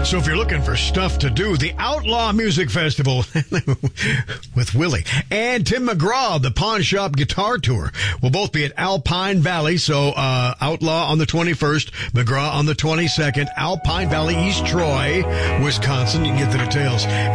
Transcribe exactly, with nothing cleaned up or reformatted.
So if you're looking for stuff to do, the Outlaw Music Festival with Willie and Tim McGraw, the Pawn Shop Guitar Tour, will both be at Alpine Valley. So uh Outlaw on the twenty-first, McGraw on the twenty-second, Alpine Valley, East Troy, Wisconsin. You can get the details